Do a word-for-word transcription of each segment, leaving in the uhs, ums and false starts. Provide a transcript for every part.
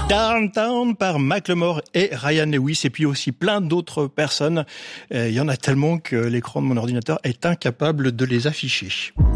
Downtown par Macklemore et Ryan Lewis, et puis aussi plein d'autres personnes. Il y en a tellement que l'écran de mon ordinateur est incapable de les afficher.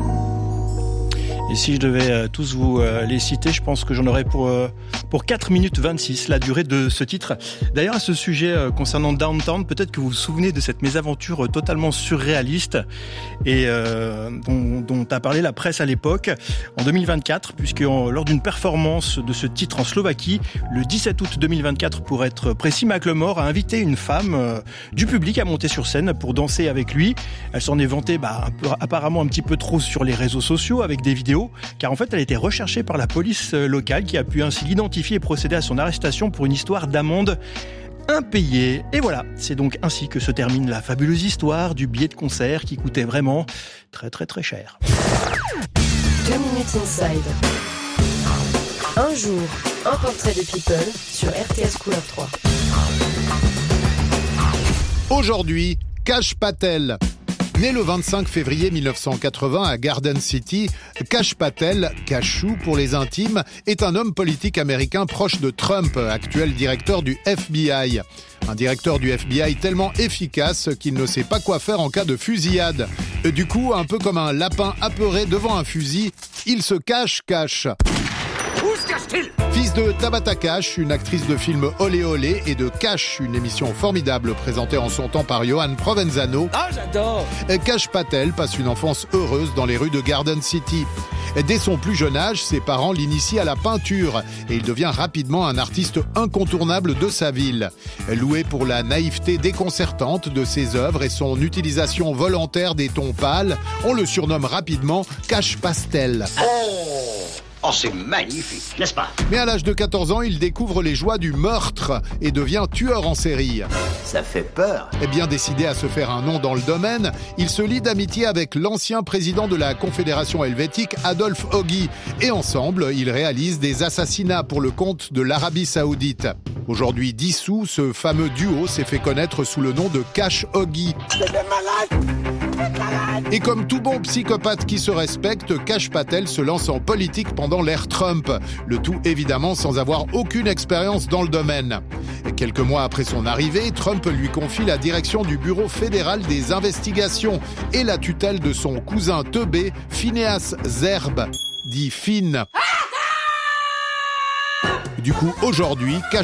Et si je devais tous vous les citer, je pense que j'en aurais pour pour quatre minutes vingt-six, la durée de ce titre. D'ailleurs, à ce sujet concernant Downtown, peut-être que vous vous souvenez de cette mésaventure totalement surréaliste et euh, dont, dont a parlé la presse à l'époque, en deux mille vingt-quatre, puisque en, lors d'une performance de ce titre en Slovaquie, le dix-sept août deux mille vingt-quatre pour être précis, Macklemore a invité une femme euh, du public à monter sur scène pour danser avec lui. Elle s'en est vantée bah, un peu, apparemment un petit peu trop sur les réseaux sociaux avec des vidéos, car en fait elle a été recherchée par la police locale qui a pu ainsi l'identifier et procéder à son arrestation pour une histoire d'amende impayée. Et voilà, c'est donc ainsi que se termine la fabuleuse histoire du billet de concert qui coûtait vraiment très très très cher. Deux minutes inside. Un jour, un portrait de People sur R T S Couleur trois. Aujourd'hui, Kash Patel. Né le vingt-cinq février mille neuf cent quatre-vingts à Garden City, Kash Patel, Kashou pour les intimes, est un homme politique américain proche de Trump, actuel directeur du F B I. Un directeur du F B I tellement efficace qu'il ne sait pas quoi faire en cas de fusillade. Du coup, un peu comme un lapin apeuré devant un fusil, il se cache-cache. Où se cache-t-il ? Fils de Tabata Cash, une actrice de film Olé Olé, et de Cash, une émission formidable présentée en son temps par Johan Provenzano. Ah, j'adore ! Kash Patel passe une enfance heureuse dans les rues de Garden City. Dès son plus jeune âge, ses parents l'initient à la peinture et il devient rapidement un artiste incontournable de sa ville. Loué pour la naïveté déconcertante de ses œuvres et son utilisation volontaire des tons pâles, on le surnomme rapidement Kash Pastel. Oh, c'est magnifique, n'est-ce pas ? Mais à l'âge de quatorze ans, il découvre les joies du meurtre et devient tueur en série. Ça fait peur. Et bien décidé à se faire un nom dans le domaine, il se lie d'amitié avec l'ancien président de la Confédération helvétique, Adolphe Hoggy. Et ensemble, ils réalisent des assassinats pour le compte de l'Arabie Saoudite. Aujourd'hui dissous, ce fameux duo s'est fait connaître sous le nom de Kash Hoggy. Et comme tout bon psychopathe qui se respecte, Kash Patel se lance en politique pendant l'ère Trump. Le tout évidemment sans avoir aucune expérience dans le domaine. Et quelques mois après son arrivée, Trump lui confie la direction du Bureau fédéral des investigations et la tutelle de son cousin teubé, Phineas Zerbe, dit Finn. Du coup, aujourd'hui, Kash